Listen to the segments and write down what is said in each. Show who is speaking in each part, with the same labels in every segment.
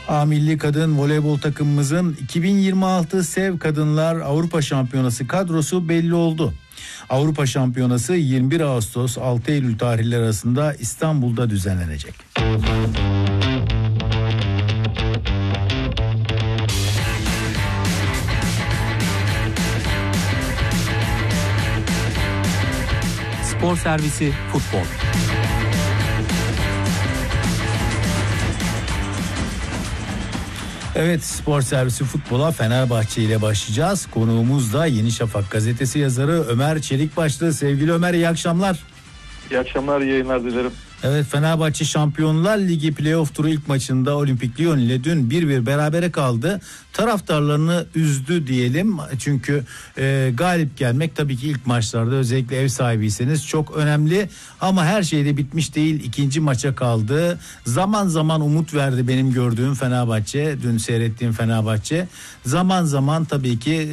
Speaker 1: A Milli Kadın Voleybol takımımızın 2026 SEV Kadınlar Avrupa Şampiyonası kadrosu belli oldu. Avrupa Şampiyonası 21 Ağustos 6 Eylül tarihleri arasında İstanbul'da düzenlenecek.
Speaker 2: Spor Servisi Futbol.
Speaker 1: Evet, Spor Servisi Futbol'a Fenerbahçe ile başlayacağız. Konuğumuz da Yeni Şafak gazetesi yazarı Ömer Çelikbaşlı. Sevgili Ömer, iyi akşamlar.
Speaker 3: İyi akşamlar, iyi yayınlar dilerim.
Speaker 1: Evet, Fenerbahçe Şampiyonlar Ligi playoff turu ilk maçında Olimpik Lyon ile dün 1-1 berabere kaldı. Taraftarlarını üzdü diyelim. Çünkü galip gelmek tabii ki ilk maçlarda, özellikle ev sahibiyseniz, çok önemli. Ama her şey de bitmiş değil. İkinci maça kaldı. Zaman zaman umut verdi benim gördüğüm Fenerbahçe. Dün seyrettiğim Fenerbahçe. Zaman zaman tabii ki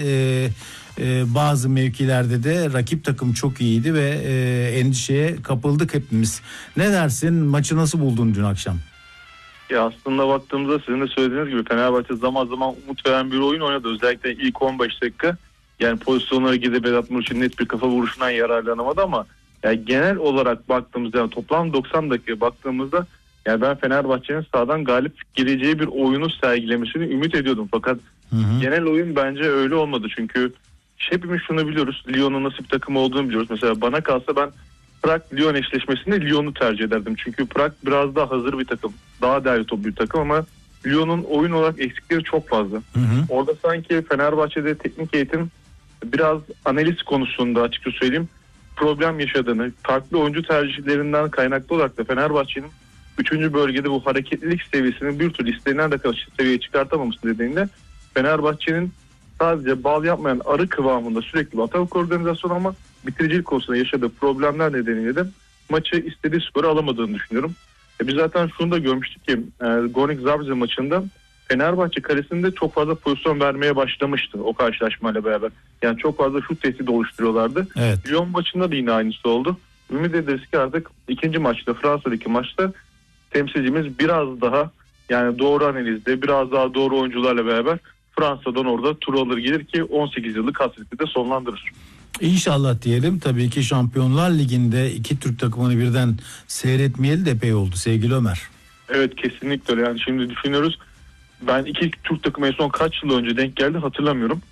Speaker 1: bazı mevkilerde de rakip takım çok iyiydi ve endişeye kapıldık hepimiz. Ne dersin? Maçı nasıl buldun dün akşam?
Speaker 3: Ya aslında baktığımızda sizin de söylediğiniz gibi Fenerbahçe zaman zaman umut veren bir oyun oynadı. Özellikle ilk 15 dakika. Yani pozisyonlara gidip Vedat Muriç'in net bir kafa vuruşundan yararlanamadı ama yani genel olarak baktığımızda, yani toplam 90 dakika baktığımızda, yani ben Fenerbahçe'nin sahadan galip geleceği bir oyunu sergilemesini ümit ediyordum. Fakat genel oyun bence öyle olmadı. Çünkü hepimiz şunu biliyoruz. Lyon'un nasıl bir takım olduğunu biliyoruz. Mesela bana kalsa ben Prag-Lyon eşleşmesinde Lyon'u tercih ederdim. Çünkü Prag biraz daha hazır bir takım. Daha değerli toplu bir takım ama Lyon'un oyun olarak eksikleri çok fazla. Orada sanki Fenerbahçe'de teknik eğitim biraz analiz konusunda, açıkça söyleyeyim, problem yaşadığını, farklı oyuncu tercihlerinden kaynaklı olarak da Fenerbahçe'nin 3. bölgede bu hareketlilik seviyesini bir türlü istenilen seviyeye çıkartamaması nedeniyle Fenerbahçe'nin sadece bal yapmayan arı kıvamında sürekli bir atak organizasyonu ama bitiricilik konusunda yaşadığı problemler nedeniyle de maçı istediği skoru alamadığını düşünüyorum. Biz zaten şunu da görmüştük ki Gornik Zabrze maçında Fenerbahçe kalesinde çok fazla pozisyon vermeye başlamıştı o karşılaşmayla beraber. Yani çok fazla şut tehdidi oluşturuyorlardı.
Speaker 1: Evet.
Speaker 3: Lyon maçında da yine aynısı oldu. Ümit ederiz ki artık ikinci maçta, Fransa'daki maçta temsilcimiz biraz daha, yani doğru analizde, biraz daha doğru oyuncularla beraber Fransa'dan orada tur alır gelir ki 18 yıllık hasreti de sonlandırır.
Speaker 1: İnşallah diyelim. Tabii ki Şampiyonlar Ligi'nde iki Türk takımını birden seyretmeyeli de epey oldu sevgili Ömer.
Speaker 3: Evet, kesinlikle öyle. Yani şimdi düşünüyoruz. Ben iki Türk takımı en son kaç yıl önce denk geldi hatırlamıyorum.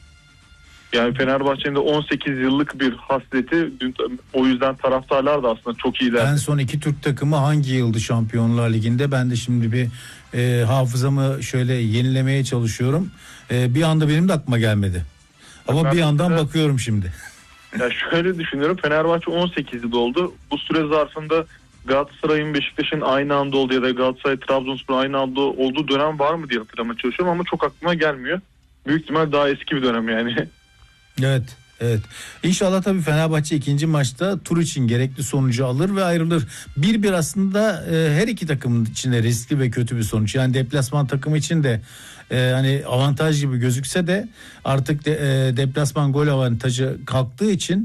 Speaker 3: Yani Fenerbahçe'nin de 18 yıllık bir hasreti. O yüzden taraftarlar da aslında çok iyiler.
Speaker 1: En son iki Türk takımı hangi yıldı Şampiyonlar Ligi'nde? Ben de şimdi bir hafızamı şöyle yenilemeye çalışıyorum. Bir anda benim de aklıma gelmedi. Ama ben bir yandan bakıyorum şimdi.
Speaker 3: Ya şöyle düşünüyorum. Fenerbahçe 18 yıl oldu. Bu süre zarfında Galatasaray'ın, Beşiktaş'ın aynı anda olduğu ya da Galatasaray, Trabzonspor aynı anda olduğu dönem var mı diye hatırlamaya çalışıyorum ama çok aklıma gelmiyor. Büyük ihtimal daha eski bir dönem yani.
Speaker 1: Evet. Evet. İnşallah tabii Fenerbahçe ikinci maçta tur için gerekli sonucu alır ve ayrılır. 1-1 aslında her iki takımın içinde riskli ve kötü bir sonuç. Yani deplasman takımı için de hani avantaj gibi gözükse de artık deplasman gol avantajı kalktığı için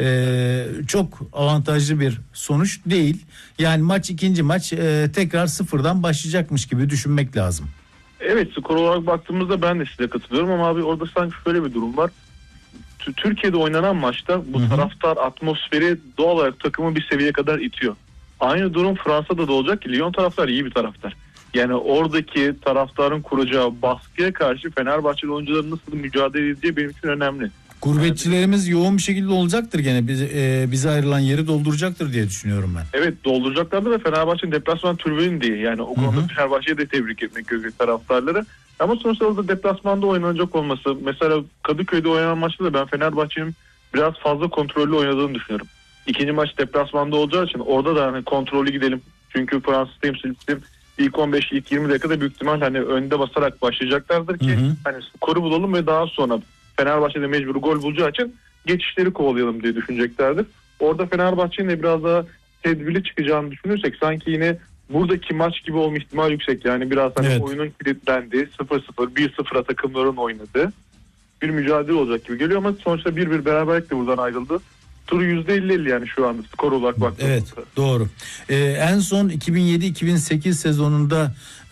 Speaker 1: çok avantajlı bir sonuç değil. Yani ikinci maç tekrar sıfırdan başlayacakmış gibi düşünmek lazım.
Speaker 3: Evet, skor olarak baktığımızda ben de size katılıyorum ama abi orada sanki şöyle bir durum var. Türkiye'de oynanan maçta bu taraftar atmosferi doğal olarak takımı bir seviyeye kadar itiyor. Aynı durum Fransa'da da olacak ki Lyon taraftar iyi bir taraftar. Yani oradaki taraftarın kuracağı baskıya karşı Fenerbahçeli oyuncuların nasıl mücadele edeceği benim için önemli.
Speaker 1: Gurbetçilerimiz yoğun bir şekilde olacaktır gene. Bize ayrılan yeri dolduracaktır diye düşünüyorum ben.
Speaker 3: Evet, dolduracaklardır ve Fenerbahçe'nin deplasman türbünü diye. Yani o konuda Fenerbahçe'yi de tebrik etmek gerekiyor taraftarları. Ama sonuçta orada deplasmanda oynanacak olması. Mesela Kadıköy'de oynanan maçta da ben Fenerbahçe'nin biraz fazla kontrollü oynadığını düşünüyorum. İkinci maç deplasmanda olacağı için orada da hani kontrollü gidelim. Çünkü Fransız temsilcisi ilk 15 ilk 20 dakikada büyük ihtimal hani önde basarak başlayacaklardır ki hani skoru bulalım ve daha sonra Fenerbahçe'de mecbur gol bulacağı için geçişleri kovalayalım diye düşüneceklerdir. Orada Fenerbahçe'nin de biraz daha tedbirli çıkacağını düşünürsek sanki yine buradaki maç gibi olma ihtimali yüksek. Yani biraz hani oyunun kilitlendiği 0-0, 1-0'a takımların oynadığı bir mücadele olacak gibi geliyor ama sonuçta 1-1 beraberlikle buradan ayrıldı. Turu %50 yani şu anda skor olarak baktığımızda.
Speaker 1: Evet, doğru. En son 2007-2008 sezonunda